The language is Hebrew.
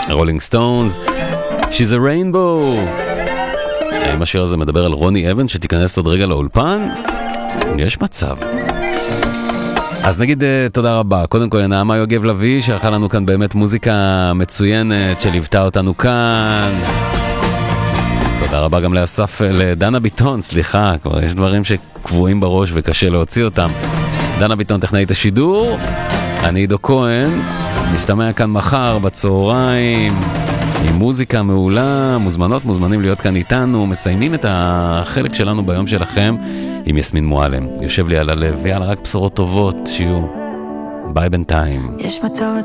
רולינג סטונס, She's a Rainbow. האם השיר הזה מדבר על רוני אבן שתיכנס עוד רגע לאולפן? יש מצב. אז נגיד תודה רבה. קודם כל נעמה יוגב לוי שערכה לנו כאן באמת מוזיקה מצוינת שליוותה אותנו כאן. תודה רבה גם לאסף, לדנה ביטון, סליחה, כבר יש דברים שקבועים בראש וקשה להוציא אותם. דנה ביטון טכנאית השידור, אני עידו כהן, נשתמע כאן מחר בצהריים עם מוזיקה מעולה, מוזמנים להיות כאן איתנו, מסיימים את החלק שלנו ביום שלכם עם יסמין מועלם. יושב לי על הלב, ויאללה, רק בשורות טובות שיהיו. ביי בינתיים. יש מצורת